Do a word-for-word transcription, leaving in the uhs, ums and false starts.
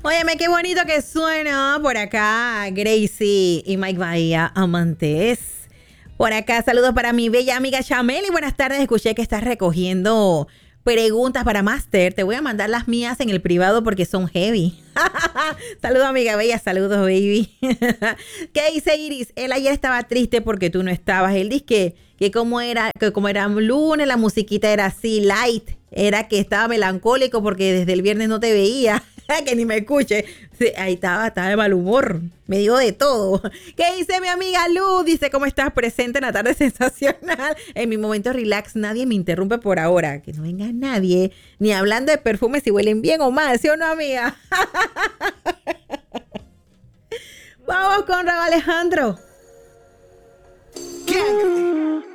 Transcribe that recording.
Óyeme, qué bonito que suena por acá Gracie y Mike Bahía, amantes. Por acá, saludos para mi bella amiga Chameli. Buenas tardes, escuché que estás recogiendo preguntas para Master. Te voy a mandar las mías en el privado porque son heavy. Saludos, amiga bella, saludos, baby. ¿Qué dice Iris? Él ayer estaba triste porque tú no estabas. Él dice que, que como era, que como era lunes, la musiquita era así, light. Era que estaba melancólico porque desde el viernes no te veía. Que ni me escuche. Sí, ahí estaba, estaba de mal humor. Me dijo de todo. ¿Qué dice mi amiga Luz? Dice, ¿cómo estás? Presente en la tarde sensacional. En mi momento relax, nadie me interrumpe por ahora. Que no venga nadie, ni hablando de perfumes si huelen bien o mal, ¿sí o no, amiga? Vamos con Raúl Alejandro. ¿Qué?